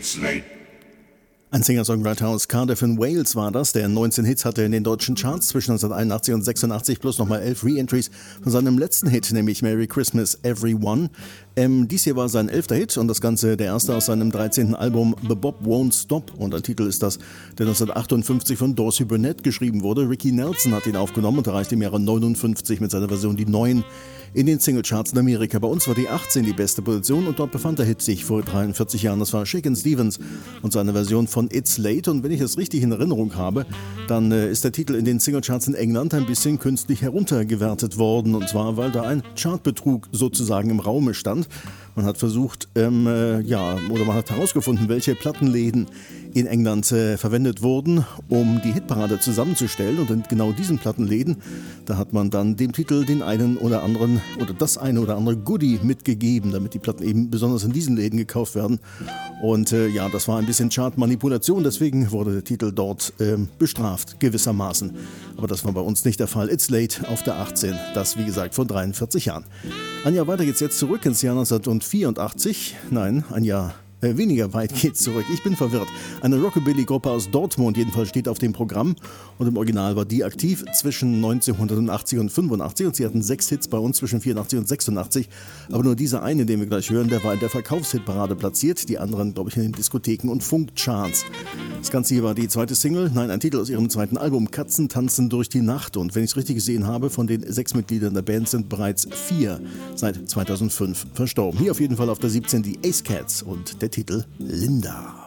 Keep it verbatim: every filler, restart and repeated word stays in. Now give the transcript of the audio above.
It's late. Ein Singer-Songwriter aus Cardiff in Wales war das, der neunzehn Hits hatte in den deutschen Charts zwischen neunzehnhunderteinundachtzig und sechsundachtzig plus nochmal elf Re-Entries von seinem letzten Hit, nämlich Merry Christmas Everyone. Ähm, dies hier war sein elfter Hit und das Ganze der erste aus seinem dreizehnten Album The Bob Won't Stop. Und ein Titel ist das, der neunzehnhundertachtundfünfzig von Dorsey Burnett geschrieben wurde. Ricky Nelson hat ihn aufgenommen und erreichte im Jahre neunundfünfzig mit seiner Version die neun in den Singlecharts in Amerika. Bei uns war die achtzehn die beste Position und dort befand der Hit sich vor dreiundvierzig Jahren. Das war Shakin' Stevens und seine Version von It's Late. Und wenn ich es richtig in Erinnerung habe, dann äh, ist der Titel in den Singlecharts in England ein bisschen künstlich heruntergewertet worden. Und zwar, weil da ein Chartbetrug sozusagen im Raume stand. Man hat versucht, ähm, äh, ja, oder man hat herausgefunden, welche Plattenläden in England äh, verwendet wurden, um die Hitparade zusammenzustellen. Und in genau diesen Plattenläden, da hat man dann dem Titel den einen oder anderen oder das eine oder andere Goodie mitgegeben, damit die Platten eben besonders in diesen Läden gekauft werden. Und äh, ja, das war ein bisschen Chartmanipulation, deswegen wurde der Titel dort äh, bestraft, gewissermaßen. Aber das war bei uns nicht der Fall. It's Late auf der achtzehn, das wie gesagt vor dreiundvierzig Jahren. Ein Jahr weiter geht's jetzt zurück ins Jahr neunzehnhundertvierundachtzig. Nein, ein Jahr Äh, weniger weit geht's zurück. Ich bin verwirrt. Eine Rockabilly-Gruppe aus Dortmund jedenfalls steht auf dem Programm und im Original war die aktiv zwischen neunzehnhundertachtzig und fünfundachtzig und sie hatten sechs Hits bei uns zwischen vierundachtzig und sechsundachtzig. Aber nur dieser eine, den wir gleich hören, der war in der Verkaufshitparade platziert. Die anderen, glaube ich, in den Diskotheken und Funkcharts. Das Ganze hier war die zweite Single, nein, ein Titel aus ihrem zweiten Album, Katzen tanzen durch die Nacht. Und wenn ich es richtig gesehen habe, von den sechs Mitgliedern der Band sind bereits vier seit zweitausendfünf verstorben. Hier auf jeden Fall auf der siebzehn die Ace Cats und der Titel Linda.